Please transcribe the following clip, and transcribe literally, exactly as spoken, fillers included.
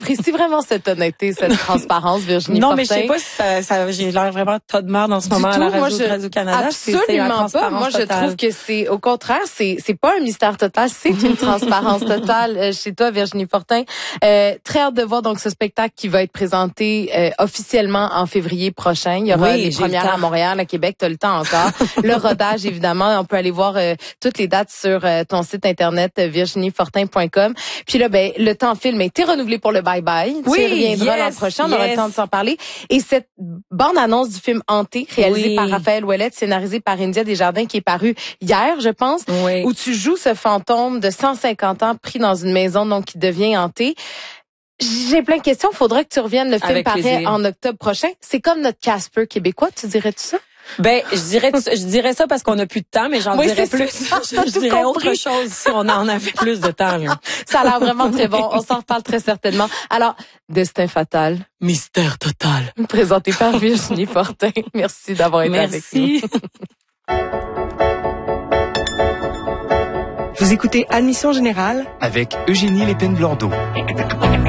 J'apprécie vraiment cette honnêteté, cette transparence, Virginie Non, Fortin. mais je sais pas si ça, ça j'ai l'air vraiment tas de merde en ce Du moment tout, à la moi, radio, je- Radio-Canada. C'est- c'est la Absolument pas. transparence Moi, je totale. trouve que c'est, au contraire, c'est, c'est pas un mystère total, c'est une transparence totale euh, chez toi, Virginie Fortin. Euh, très hâte de voir donc ce spectacle qui va être présenté euh, officiellement en février prochain. Il y aura Oui, des j'ai le premières temps. à Montréal, à Québec, t'as le temps encore. Le rodage, évidemment, on peut aller voir euh, toutes les dates sur euh, ton site internet euh, virginie fortin point com. Puis là, ben, le temps film a été renouvelé pour le Bye Bye. Oui, tu y reviendras yes, l'an prochain, on aura le yes. temps de s'en parler. Et cette bande-annonce du film Hanté, réalisée Oui. par Raphaël Ouellette, scénarisée par India Desjardins, qui est paru hier, je pense, Oui. où tu joues ce fantôme de cent cinquante ans pris dans une maison, donc qui devient hanté. J'ai plein de questions. Faudrait que tu reviennes. Le film Avec paraît plaisir. en octobre prochain. C'est comme notre Casper québécois, tu dirais-tu ça? Ben, je dirais, je dirais ça parce qu'on n'a plus de temps, mais j'en Oui, dirais c'est plus. ça. Je, T'as je tout dirais compris. autre chose si on en avait plus de temps. Là. Ça a l'air vraiment très bon. On s'en reparle très certainement. Alors, Destin fatal, Mystère total. présenté par Virginie Fortin. Merci d'avoir été avec nous. Merci. Vous écoutez Admission Générale avec Eugénie Lépine-Blondeau.